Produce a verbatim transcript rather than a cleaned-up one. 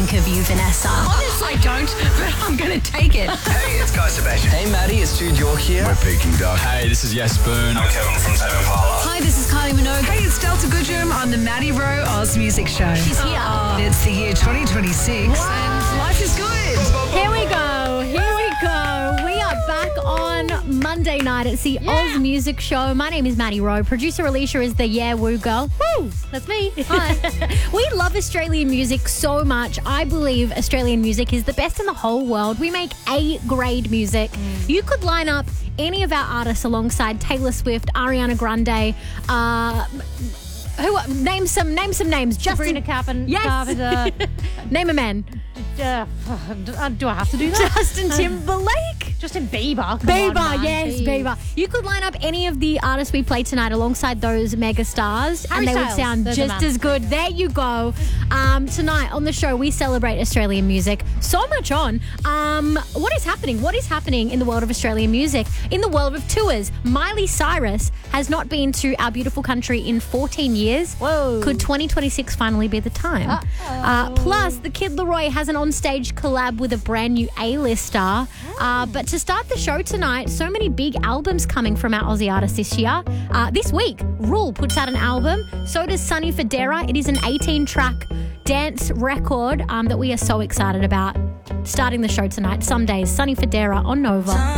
think of you, Vanessa? Honestly, I don't, but I'm going to take it. Hey, it's Guy Sebastian. Hey, Maddie, it's Jude York here. We're Peking Duck. Hey, this is Yes Boone. I'm Kevin from Tame Impala. Hi, this is Kylie Minogue. Hey, it's Delta Goodrum on the Maddie Rowe Oz Music Show. She's here. It's the year twenty twenty-six and life is good. Here we go. Here we go. We are back on Monday night. It's the Oz Music Show. My name is Maddie Rowe. Producer Alicia is the Yeah Woo girl. Woo! That's me. Hi. We love Australian music so much. I believe Australian music is the best in the whole world. We make A-grade music. Mm. You could line up any of our artists alongside Taylor Swift, Ariana Grande, uh... Who? Name some. Name some names. Sabrina Carpenter. Yes. Carpenter. Name a man. Uh, do I have to do that? Justin Timberlake. Justin Bieber. Come Bieber, on, man. yes, Jeez. Bieber. You could line up any of the artists we played tonight alongside those mega stars, Harry and they Styles. would sound There's a just man. as good. There you go. Um, tonight on the show, we celebrate Australian music. So much on. Um, what is happening? What is happening in the world of Australian music? In the world of tours, Miley Cyrus has not been to our beautiful country in fourteen years. Whoa. Could twenty twenty-six finally be the time? Uh, plus, the Kid Laroi has an onstage collab with a brand new A-list star. Uh, but to start the show tonight, so many big albums coming from our Aussie artists this year. Uh, this week, Rule puts out an album. So does Sonny Fodera. It is an eighteen-track dance record um, that we are so excited about. Starting the show tonight, some days, Sonny Fodera on Nova.